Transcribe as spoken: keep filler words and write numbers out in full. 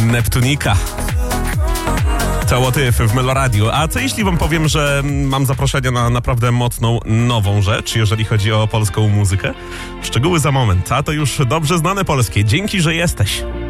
Neptunika. To Łotyf w Meloradiu. A co jeśli wam powiem, że mam zaproszenie na naprawdę mocną, nową rzecz, jeżeli chodzi o polską muzykę? Szczegóły za moment, a to już dobrze znane polskie. Dzięki, że jesteś.